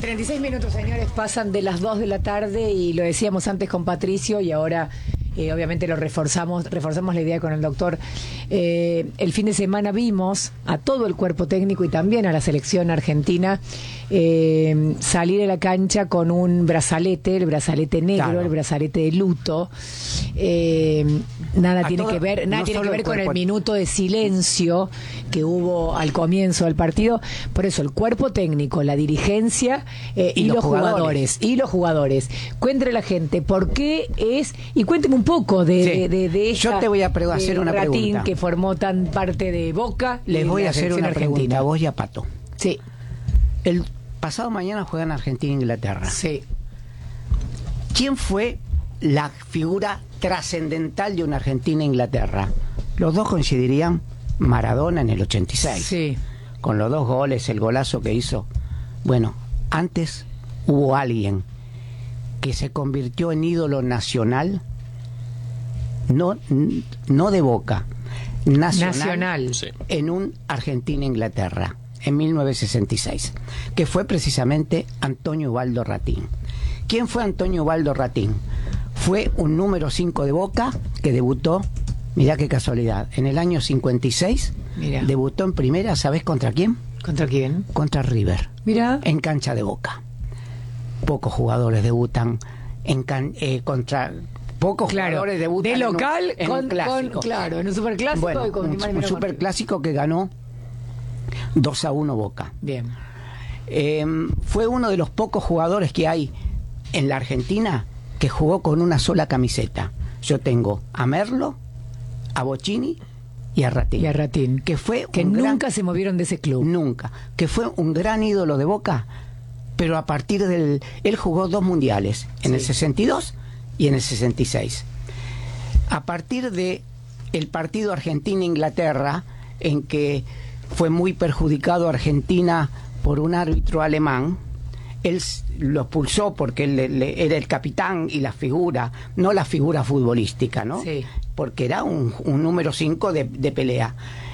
36 minutos, señores, pasan de las 2 de la tarde y lo decíamos antes con Patricio y ahora obviamente lo reforzamos la idea con el doctor. El fin de semana vimos a todo el cuerpo técnico y también a la selección argentina salir a la cancha con un brazalete, el brazalete negro, claro, el brazalete de luto. Nada tiene que ver con el minuto de silencio que hubo al comienzo del partido. Por eso el cuerpo técnico, la dirigencia y los jugadores. Cuéntale a la gente por qué es, y cuénteme un poco de esta, yo te voy a hacer una Ratín, pregunta que formó tan parte de Boca. Les voy a hacer una pregunta a vos y a Pato. Sí. El pasado mañana juegan Argentina e Inglaterra. Sí. ¿Quién fue la figura trascendental de una Argentina e Inglaterra? Los dos coincidirían: Maradona en el 86. Sí. Con los 2 goles, el golazo que hizo. Bueno, antes hubo alguien que se convirtió en ídolo nacional, no de Boca, nacional. Sí. En un Argentina-Inglaterra en 1966, que fue precisamente Antonio Ubaldo Ratín. ¿Quién fue Antonio Ubaldo Ratín? Fue un número 5 de Boca que debutó, mirá qué casualidad, en el año 56. Mirá. Debutó en primera, ¿sabés contra quién? ¿Contra quién? Contra River. Mirá. En cancha de Boca. Pocos jugadores debutan contra... Pocos jugadores debutan de local en un clásico. Claro, en un superclásico. Bueno, y con un superclásico que ganó 2-1 Boca. Bien. Fue uno de los pocos jugadores que hay en la Argentina que jugó con una sola camiseta. Yo tengo a Merlo, a Bocchini y a Ratín. Que nunca se movieron de ese club. Nunca. Que fue un gran ídolo de Boca, pero a partir del... Él jugó 2 mundiales, en el 62 y en el 66. A partir de el partido Argentina-Inglaterra, en que fue muy perjudicado Argentina por un árbitro alemán, él lo expulsó porque él era el capitán y la figura, no la figura futbolística, ¿no? Sí. Porque era un número 5 de pelea.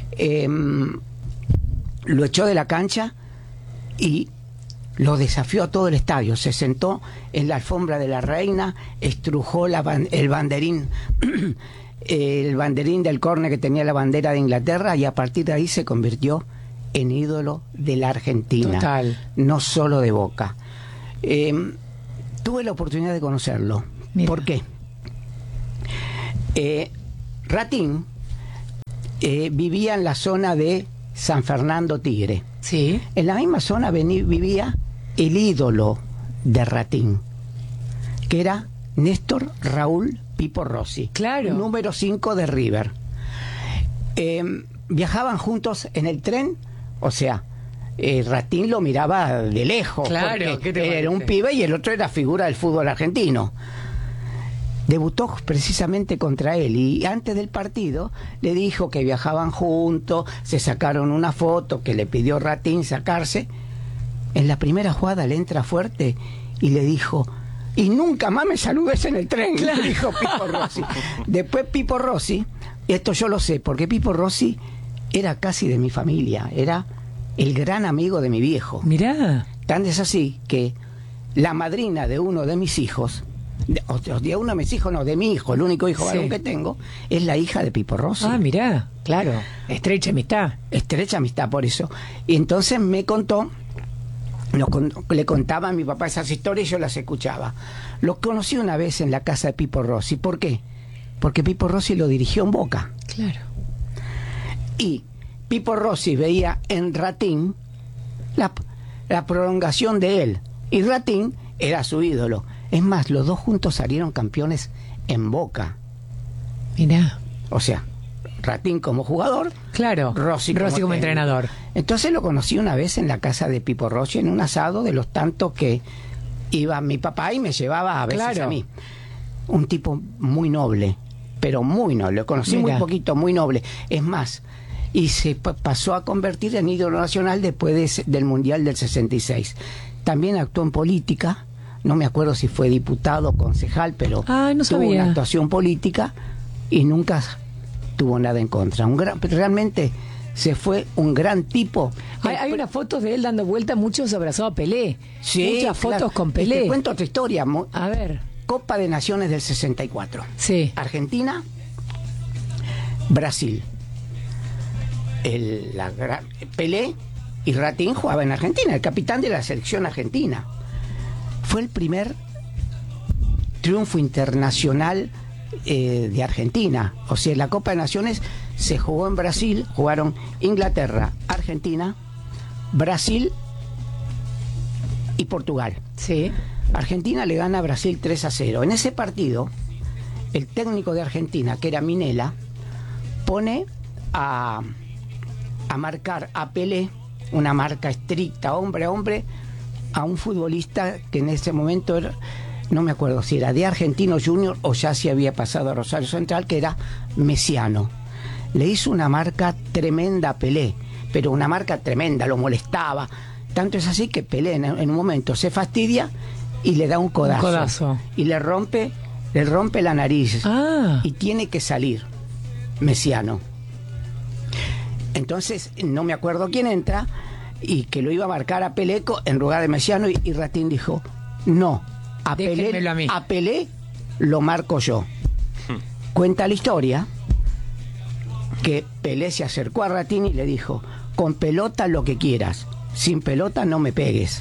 Lo echó de la cancha y lo desafió a todo el estadio. Se sentó en la alfombra de la reina, estrujó el banderín el banderín del córner que tenía la bandera de Inglaterra, y a partir de ahí se convirtió en ídolo de la Argentina. Total. No solo de Boca. Tuve la oportunidad de conocerlo. Mira. ¿Por qué? Ratín vivía en la zona de San Fernando Tigre. Sí. En la misma zona vivía el ídolo de Ratín, que era Néstor Raúl Pipo Rossi, claro, número 5 de River. Viajaban juntos en el tren, o sea, Ratín lo miraba de lejos, claro, porque era un pibe y el otro era figura del fútbol argentino. Debutó precisamente contra él, y antes del partido le dijo que viajaban juntos, se sacaron una foto que le pidió Ratín sacarse. En la primera jugada le entra fuerte y le dijo: y nunca más me saludes en el tren, claro, le dijo Pipo Rossi. Después Pipo Rossi, esto yo lo sé, porque Pipo Rossi era casi de mi familia, era el gran amigo de mi viejo. Mirá. Tan es así que la madrina de uno de mis hijos, de uno de mis hijos, no, de mi hijo, el único hijo varón que tengo, es la hija de Pipo Rossi. Ah, mirá, claro, estrecha amistad. Estrecha amistad, por eso. Y entonces me contó, le contaba a mi papá esas historias y yo las escuchaba. Lo conocí una vez en la casa de Pipo Rossi. ¿Por qué? Porque Pipo Rossi lo dirigió en Boca. Claro. Y Pipo Rossi veía en Ratín la prolongación de él, y Ratín era su ídolo. Es más, los dos juntos salieron campeones en Boca. Mirá. O sea, Ratín como jugador, claro, Rossi como entrenador. Entonces lo conocí una vez en la casa de Pipo Rossi, en un asado de los tantos que iba mi papá y me llevaba a veces a mí. Un tipo muy noble, pero muy noble. Lo conocí muy poquito, muy noble. Es más, y se pasó a convertir en ídolo nacional después del Mundial del 66. También actuó en política, no me acuerdo si fue diputado o concejal, pero tuvo una actuación política y nunca tuvo nada en contra. Realmente se fue un gran tipo. Hay unas fotos de él dando vueltas, muchos abrazados a Pelé. Sí, muchas fotos claro. con Pelé. Te cuento otra historia. A ver. Copa de Naciones del 64. Sí. Argentina, Brasil. Pelé y Ratín jugaba en Argentina, el capitán de la selección argentina. Fue el primer triunfo internacional de Argentina. O sea, la Copa de Naciones se jugó en Brasil, jugaron Inglaterra, Argentina, Brasil y Portugal. Sí. Argentina le gana a Brasil 3-0. En ese partido, el técnico de Argentina, que era Minella, pone a marcar a Pelé, una marca estricta, hombre a hombre, a un futbolista que en ese momento era, no me acuerdo si era de Argentino Junior o ya se había pasado a Rosario Central, que era Messiano. Le hizo una marca tremenda a Pelé, pero una marca tremenda, lo molestaba. Tanto es así que Pelé en un momento se fastidia y le da un codazo. Y le rompe la nariz. Y tiene que salir Messiano. Entonces, no me acuerdo quién entra y que lo iba a marcar a Pelé en lugar de Messiano, y Ratín dijo, no, a Pelé lo marco yo. Cuenta la historia que Pelé se acercó a Ratín y le dijo, con pelota lo que quieras, sin pelota no me pegues.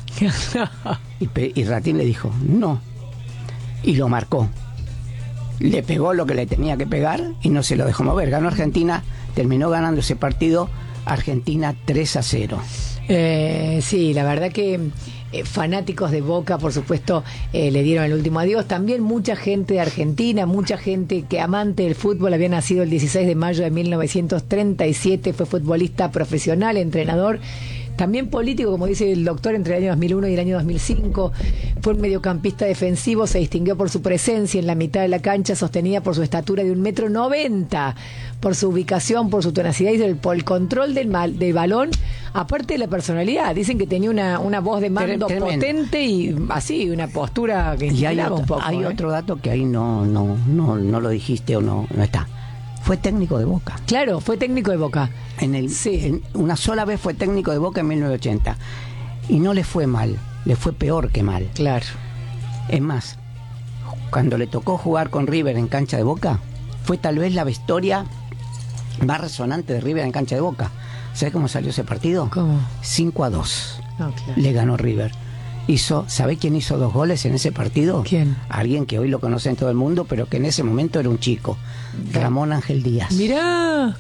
y Ratín le dijo, no, y lo marcó. Le pegó lo que le tenía que pegar y no se lo dejó mover. Ganó Argentina, terminó ganando ese partido Argentina 3-0. Sí, la verdad que fanáticos de Boca, por supuesto, le dieron el último adiós. También mucha gente de Argentina, mucha gente que amante del fútbol. Había nacido el 16 de mayo de 1937, fue futbolista profesional, entrenador, también político, como dice el doctor, entre el año 2001 y el año 2005. Fue un mediocampista defensivo, se distinguió por su presencia en la mitad de la cancha, sostenida por su estatura de 1,90 m, por su ubicación, por su tenacidad y por el control del balón, aparte de la personalidad. Dicen que tenía una voz de mando potente y así, una postura que inspiraba un poco. Hay otro dato que ahí no lo dijiste o no está. Fue técnico de Boca. Claro, fue técnico de Boca. Una sola vez fue técnico de Boca en 1980. Y no le fue mal, le fue peor que mal. Claro. Es más, cuando le tocó jugar con River en cancha de Boca, fue tal vez la historia más resonante de River en cancha de Boca. ¿Sabes cómo salió ese partido? ¿Cómo? 5-2. Claro. Le ganó River. ¿Sabe quién hizo 2 goles en ese partido? ¿Quién? Alguien que hoy lo conoce en todo el mundo, pero que en ese momento era un chico. Ramón Ángel Díaz. Mirá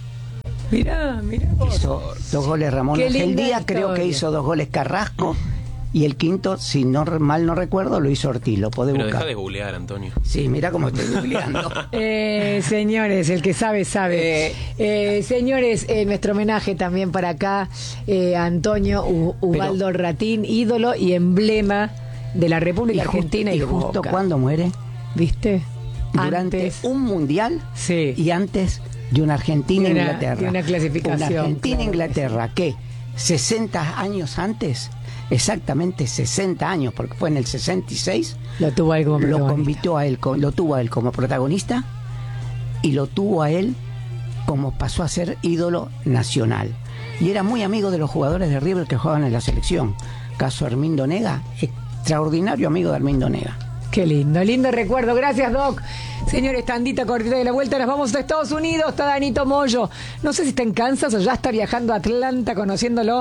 vos. Hizo 2 goles Ramón Ángel Díaz, creo que hizo 2 goles Carrasco, y el quinto, si mal no recuerdo, lo hizo Ortiz. Lo podés buscar. Deja de googlear, Antonio. Sí, mira cómo estoy googleando. Señores, el que sabe, sabe. Señores, nuestro homenaje también para acá, Antonio Ubaldo Ratín, ídolo y emblema de la República Argentina y justo Boca. cuando muere, ¿viste? Durante un mundial, sí, y antes de una Argentina-Inglaterra. De una clasificación. Una Argentina-Inglaterra que 60 años antes, exactamente 60 años, porque fue en el 66, lo tuvo a él como protagonista. Lo tuvo a él como protagonista y lo tuvo a él como pasó a ser ídolo nacional. Y era muy amigo de los jugadores de River que jugaban en la selección. Caso Hermindo Nega, extraordinario amigo de Hermindo Nega. Qué lindo recuerdo. Gracias, Doc. Señores, tandita cortita de la vuelta. Nos vamos a Estados Unidos. Está Danito Moyo. No sé si está en Kansas o ya está viajando a Atlanta, conociéndolo.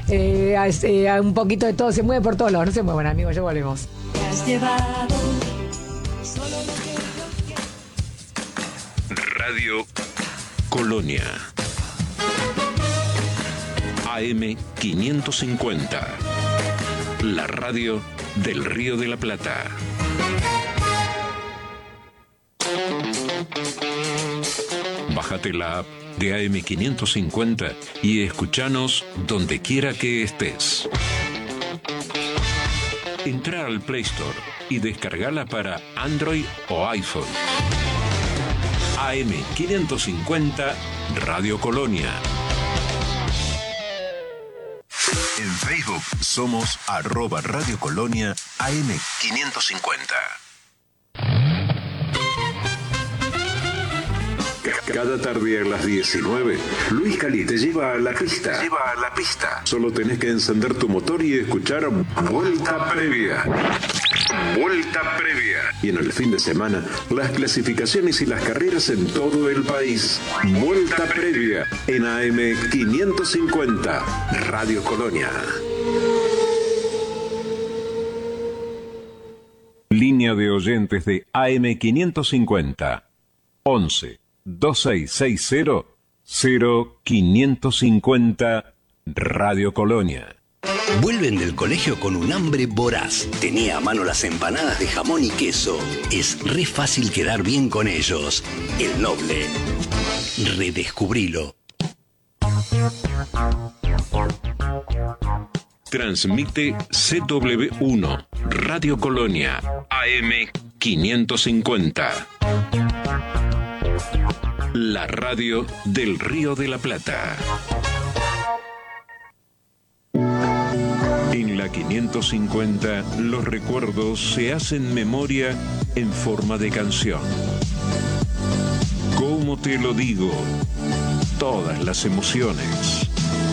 Un poquito de todo. Se mueve por todos lados. No se muevan, amigos. Ya volvemos. Radio Colonia. AM 550. La radio del Río de la Plata. Bájate la app de AM550 y escuchanos donde quiera que estés. Entra al Play Store y descargala para Android o iPhone. AM550 Radio Colonia. En Facebook somos @Radio Colonia AM550. Cada tarde a las 19, Luis Cali te lleva a la pista. Solo tenés que encender tu motor y escuchar Vuelta Previa. Vuelta Previa. Y en el fin de semana, las clasificaciones y las carreras en todo el país. Vuelta Previa en AM 550, Radio Colonia. Línea de oyentes de AM 550. 11 2660 0550 Radio Colonia. Vuelven del colegio con un hambre voraz. Tenía a mano las empanadas de jamón y queso. Es re fácil quedar bien con ellos. El Noble. Redescubrilo. Transmite CW1 Radio Colonia AM 550. La radio del Río de la Plata. En la 550, los recuerdos se hacen memoria en forma de canción. ¿Cómo te lo digo? Todas las emociones.